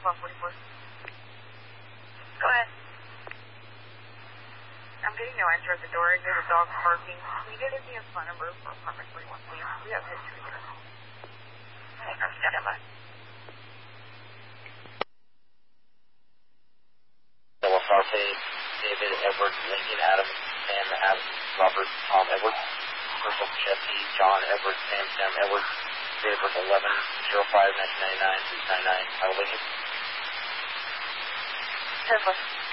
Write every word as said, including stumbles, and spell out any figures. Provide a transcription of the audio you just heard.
one forty-four. Go ahead. I'm getting no answer at the door. There's a dog barking. Can you get us the phone number for apartment forty-one, please? We have history here. Okay, I'm standing by. Delafarte, David, Edward, Lincoln, Adam, Sam, Adam, Robert, Tom, Edward, Crystal, Jesse, John, Edward, Sam, Sam, Edward, David, eleven, oh five, nineteen ninety-nine, six ninety-nine, Kyle Lincoln. ten four.